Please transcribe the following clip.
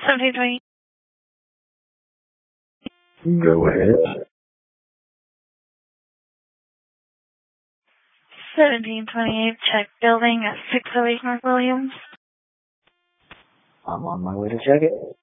1728. Go ahead. 1728, check building at 608 North Williams. I'm on my way to check it.